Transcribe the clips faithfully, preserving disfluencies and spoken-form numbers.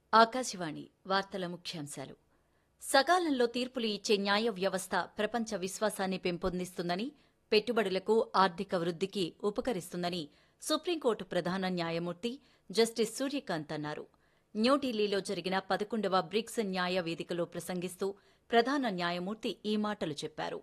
ఆకాశవాణి వార్తల ముఖ్యాంశాలు. సకాలంలో తీర్పులు ఇచ్చే న్యాయ వ్యవస్థ ప్రపంచ విశ్వాసాన్ని పెంపొందిస్తుందని, పెట్టుబడులకు, ఆర్థిక వృద్ధికి ఉపకరిస్తుందని సుప్రీంకోర్టు ప్రధాన న్యాయమూర్తి జస్టిస్ సూర్యకాంత్ అన్నారు. న్యూఢిల్లీలో జరిగిన పదకొండవ బ్రిక్స్ న్యాయ వేదికలో ప్రసంగిస్తూ ప్రధాన న్యాయమూర్తి ఈ మాటలు చెప్పారు.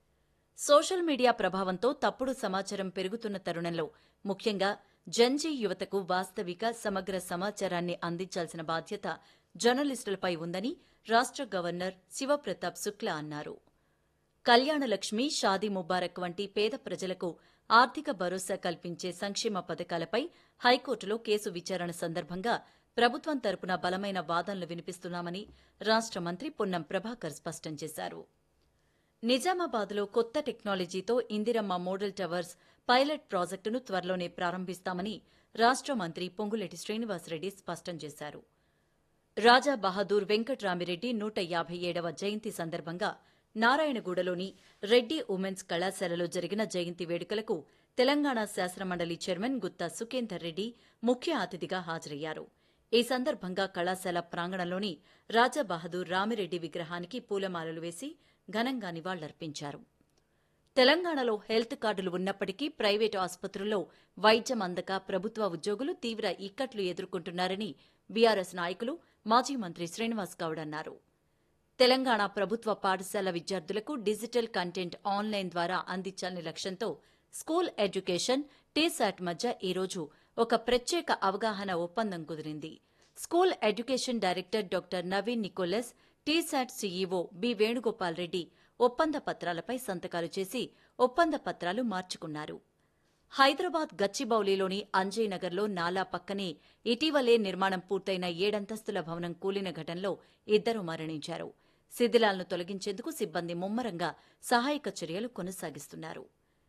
సోషల్ మీడియా ప్రభావంతో తప్పుడు సమాచారం పెరుగుతున్న తరుణంలో ముఖ్యంగా జంజీ యువతకు వాస్తవిక, సమగ్ర సమాచారాన్ని అందించాల్సిన బాధ్యత జర్నలిస్టులపై ఉందని రాష్ట్ర గవర్నర్ శివప్రతాప్ శుక్లా అన్నారు. కళ్యాణలక్ష్మి, షాదీ ముబారక్ వంటి పేద ప్రజలకు ఆర్థిక భరోసా కల్పించే సంక్షేమ పథకాలపై హైకోర్టులో కేసు విచారణ సందర్భంగా ప్రభుత్వం తరపున బలమైన వాదనలు వినిపిస్తున్నామని రాష్ట్ర మంత్రి పొన్నం ప్రభాకర్ స్పష్టం చేశారు. నిజామాబాద్లో కొత్త టెక్నాలజీతో ఇందిరమ్మ మోడల్ టవర్స్ పైలట్ ప్రాజెక్టును త్వరలోనే ప్రారంభిస్తామని రాష్ట్ర మంత్రి పొంగులేటి శ్రీనివాసరెడ్డి స్పష్టం చేశారు. రాజా బహదూర్ వెంకట్రామిరెడ్డి నూట యాభై ఏడవ జయంతి సందర్భంగా నారాయణగూడలోని రెడ్డి ఉమెన్స్ కళాశాలలో జరిగిన జయంతి వేడుకలకు తెలంగాణ శాసనమండలి చైర్మన్ గుత్తా సుఖేందర్ రెడ్డి ముఖ్య అతిథిగా హాజరయ్యారు. ఈ సందర్భంగా కళాశాల ప్రాంగణంలోని రాజా బహదూర్ రామిరెడ్డి విగ్రహానికి పూలమాలలు వేసి ఘనంగా నివాళులర్పించారు. తెలంగాణలో హెల్త్ కార్డులు ఉన్నప్పటికీ ప్రైవేటు ఆసుపత్రుల్లో వైద్యం అందక ప్రభుత్వ ఉద్యోగులు తీవ్ర ఇక్కట్లు ఎదుర్కొంటున్నారని బీఆర్ఎస్ నాయకులు, మాజీ మంత్రి శ్రీనివాస్ గౌడ్ అన్నారు. తెలంగాణ ప్రభుత్వ పాఠశాల విద్యార్థులకు డిజిటల్ కంటెంట్ ఆన్లైన్ ద్వారా అందించాలనే లక్ష్యంతో స్కూల్ ఎడ్యుకేషన్, టీశాట్ మధ్య ఈరోజు ఒక ప్రత్యేక అవగాహన ఒప్పందం కుదిరింది. School education director doctor Naveen Nicholas, T-SAT CEO B Venugopal Reddy ఒప్పంద పత్రాలపై సంతకాలు చేసి ఒప్పంద పత్రాలు మార్చుకున్నారు. హైదరాబాద్ గచ్చిబౌలిలోని అంజయ్ నగర్లో నాలా పక్కనే ఇటీవలే నిర్మాణం పూర్తయిన ఏడంతస్తుల భవనం కూలిన ఘటనలో ఇద్దరు మరణించారు. శిథిలాలను తొలగించేందుకు సిబ్బంది ముమ్మరంగా సహాయక చర్యలు కొనసాగిస్తున్నారు.